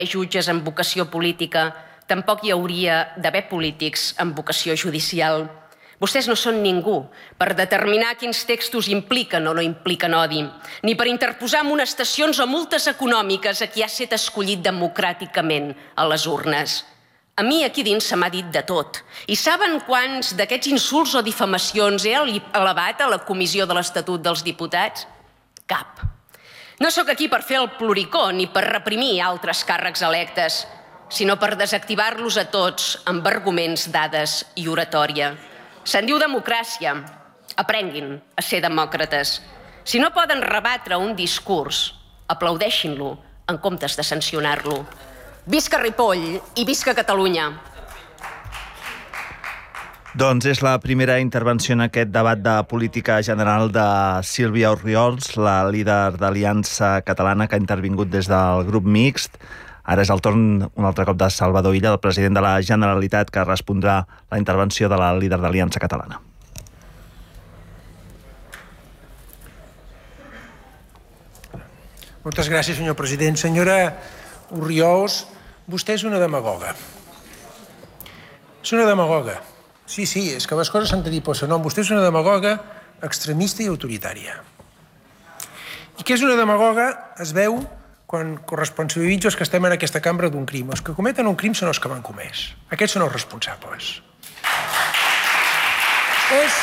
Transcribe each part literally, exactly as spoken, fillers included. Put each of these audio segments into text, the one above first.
jutges amb vocació política, tampoc hi hauria d'haver polítics amb vocació judicial. Vostès no són ningú per determinar quins textos impliquen o no impliquen odi, ni per interposar amonestacions o multes econòmiques a qui ha estat escollit democràticament a les urnes. A mi aquí dins se m'ha dit de tot. I saben quants d'aquests insults o difamacions he elevat a la Comissió de l'Estatut dels Diputats? Cap. No sóc aquí per fer el ploricó ni per reprimir altres càrrecs electes, sinó per desactivar-los a tots amb arguments, dades i oratòria. Se'n diu democràcia. Aprenguin a ser demòcrates. Si no poden rebatre un discurs, aplaudeixin-lo en comptes de sancionar-lo. Visca Ripoll i visca Catalunya! Doncs és la primera intervenció en aquest debat de política general de Sílvia Orriols, la líder d'Aliança Catalana que ha intervingut des del grup mixt. Ara és el torn un altre cop de Salvador Illa, el president de la Generalitat, que respondrà la intervenció de la líder d'Aliança Catalana. Moltes gràcies, senyor president. Senyora Orriols, vostè és una demagoga. És una demagoga. Sí, sí, és que les coses s'han de dir pel seu nom. Vostè és una demagoga extremista i autoritària. I que és una demagoga es veu quan corresponsabilitza els que estem en aquesta cambra d'un crim. Els que cometen un crim són els que l'han comès. Aquests són els responsables. És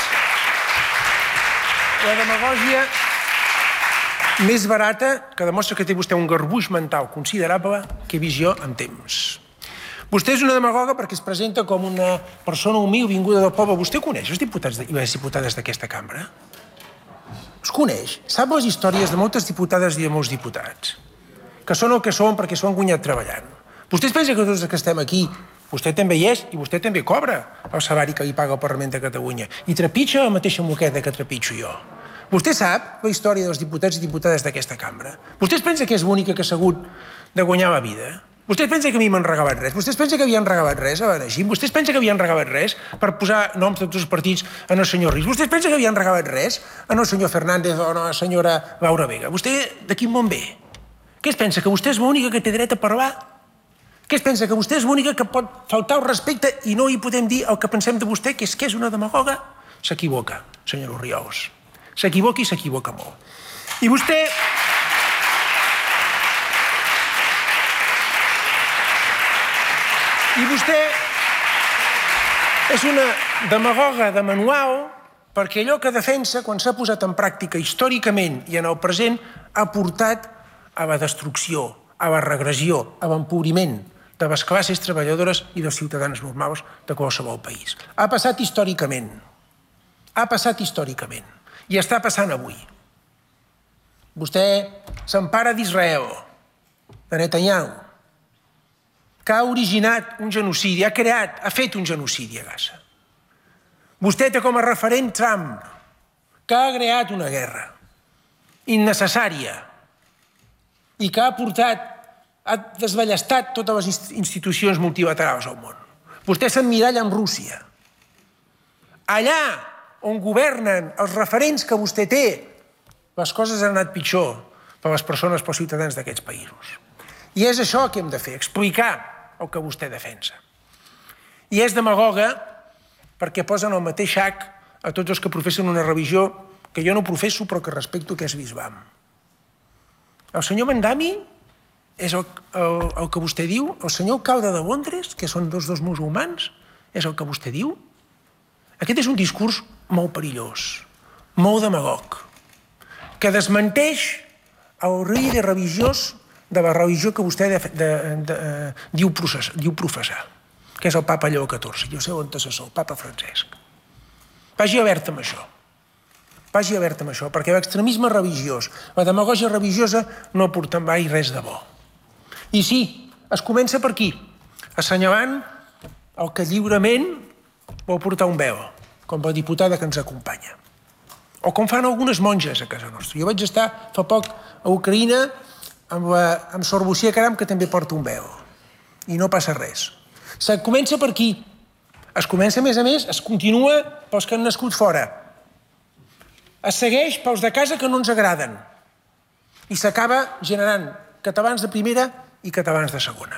la demagògia més barata que demostra que té vostè un garbuix mental considerable que visió en temps. Vostè és una demagoga perquè es presenta com una persona humil vinguda del poble. Vostè coneix els diputats i les diputades d'aquesta cambra? Els coneix? Sap les històries de moltes diputades i de molts diputats? Que són el que són perquè s'ho han guanyat treballant. Vostè es pensa que tots els que estem aquí, vostè també hi és i vostè també cobra el salari que li paga el Parlament de Catalunya i trepitja la mateixa moqueta que trepitjo jo. Vostè sap la història dels diputats i diputades d'aquesta cambra? Vostè es pensa que és l'única que ha hagut de guanyar la vida? Vostè es pensa que a mi m'han regalat res? Vostè es pensa que havien regalat res a l'Anagim? Vostè es pensa que havien regalat res per posar noms de tots els partits en el senyor Rius? Vostè es pensa que havien regalat res en el senyor Fernández o en la senyora Laura Vega? Vostè de quin món ve? Què es pensa, que vostè és l'única que té dret a parlar? Què es pensa, que vostè és l'única que pot faltar el respecte i no hi podem dir el que pensem de vostè, que és que és una demagoga? S'equivoca, senyora Orriols. S'equivoca i s'equivoca molt. I vostè... I vostè és una demagoga de manual perquè allò que defensa, quan s'ha posat en pràctica històricament i en el present, ha portat a la destrucció, a la regressió, a l'empobriment de les classes treballadores i dels ciutadans normals de qualsevol país. Ha passat històricament. Ha passat històricament. I està passant avui. Vostè s'empara d'Israel, de Netanyahu, que ha originat un genocidi, ha creat, ha fet un genocidi a Gaza. Vostè té com a referent Trump, que ha creat una guerra innecessària i que ha portat, ha desballestat totes les institucions multilaterals al món. Vostè s'emmiralla amb Rússia. Allà on governen els referents que vostè té, les coses han anat pitjor per a les persones, per als ciutadans d'aquests països. I és això que hem de fer, explicar el que vostè defensa. I és demagoga perquè posen el mateix sac a tots els que professen una religió que jo no professo però que respecto, que és l'Islam. El senyor Mandami és el, el, el que vostè diu? El senyor alcalde de Londres, que són dos dos musulmans, és el que vostè diu? Aquest és un discurs molt perillós, molt demagog, que desmenteix el líder religiós de la religió que vostè de, de, de, de, diu, process, diu professar, que és el papa Lleó catorze, i el seu antecessor, el papa Francesc. Vagi alerta amb això. Vagi alerta amb això, perquè l'extremisme religiós, la demagògia religiosa no aporta mai res de bo. I sí, es comença per aquí, assenyalant el que lliurement vol portar un vel, com la diputada que ens acompanya. O com fan algunes monges a casa nostra. Jo vaig estar fa poc a Ucraïna amb, la, amb Sor Lucía Caram, que també porta un vel. I no passa res. Se comença per aquí. Es comença, a més a més, es continua pels que han nascut fora. Es segueix pels de casa que no ens agraden. I s'acaba generant catalans de primera i catalans de segona.